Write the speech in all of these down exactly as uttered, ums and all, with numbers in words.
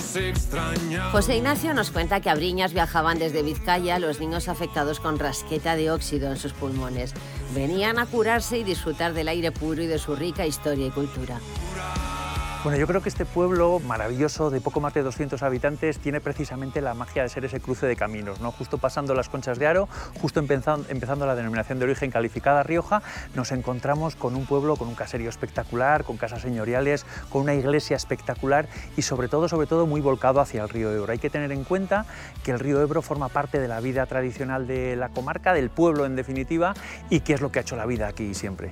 José Ignacio nos cuenta que a Briñas viajaban desde Vizcaya los niños afectados con rasqueta de óxido en sus pulmones. Venían a curarse y disfrutar del aire puro y de su rica historia y cultura. Bueno, yo creo que este pueblo maravilloso de poco más de doscientos habitantes tiene precisamente la magia de ser ese cruce de caminos, ¿no? Justo pasando las Conchas de Haro, justo empezando, empezando la denominación de origen calificada Rioja, nos encontramos con un pueblo con un caserío espectacular, con casas señoriales, con una iglesia espectacular y sobre todo, sobre todo muy volcado hacia el río Ebro. Hay que tener en cuenta que el río Ebro forma parte de la vida tradicional de la comarca, del pueblo en definitiva, y que es lo que ha hecho la vida aquí siempre.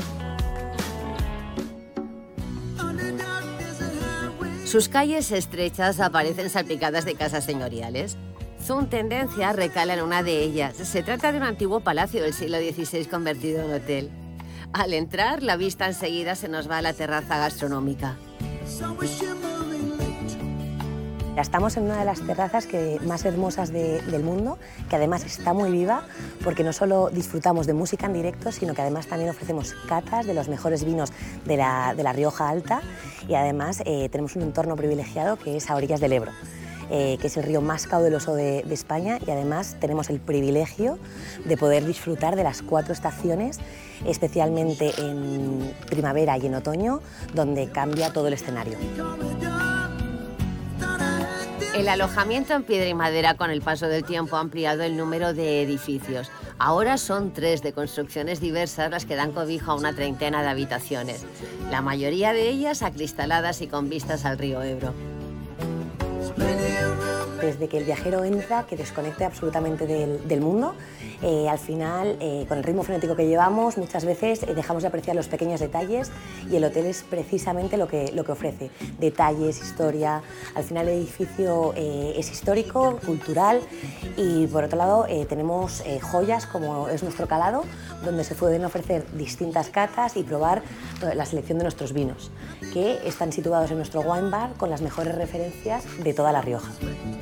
Sus calles estrechas aparecen salpicadas de casas señoriales. Zoom Tendencia recala en una de ellas. Se trata de un antiguo palacio del siglo dieciséis convertido en hotel. Al entrar, la vista enseguida se nos va a la terraza gastronómica. Estamos en una de las terrazas que, más hermosas de, del mundo, que además está muy viva, porque no solo disfrutamos de música en directo, sino que además también ofrecemos catas de los mejores vinos de la, de la Rioja Alta, y además eh, tenemos un entorno privilegiado que es a orillas del Ebro, eh, que es el río más caudaloso de, de España, y además tenemos el privilegio de poder disfrutar de las cuatro estaciones, especialmente en primavera y en otoño, donde cambia todo el escenario. El alojamiento en piedra y madera con el paso del tiempo ha ampliado el número de edificios. Ahora son tres de construcciones diversas las que dan cobijo a una treintena de habitaciones. La mayoría de ellas acristaladas y con vistas al río Ebro. Desde que el viajero entra, que desconecte absolutamente del, del mundo, eh, al final, eh, con el ritmo frenético que llevamos, muchas veces eh, dejamos de apreciar los pequeños detalles, y el hotel es precisamente lo que, lo que ofrece. Detalles, historia. Al final el edificio eh, es histórico, cultural, y por otro lado eh, tenemos eh, joyas como es nuestro calado, donde se pueden ofrecer distintas catas y probar la selección de nuestros vinos, que están situados en nuestro wine bar con las mejores referencias de toda La Rioja.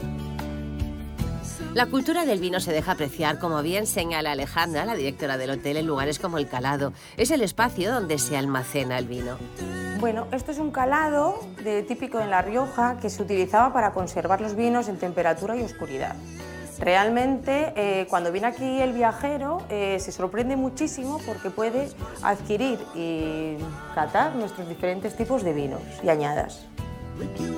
La cultura del vino se deja apreciar, como bien señala Alejandra, la directora del hotel, en lugares como el calado. Es el espacio donde se almacena el vino. Bueno, esto es un calado de, típico en La Rioja, que se utilizaba para conservar los vinos en temperatura y oscuridad. Realmente, eh, cuando viene aquí el viajero, eh, se sorprende muchísimo porque puede adquirir y catar nuestros diferentes tipos de vinos y añadas.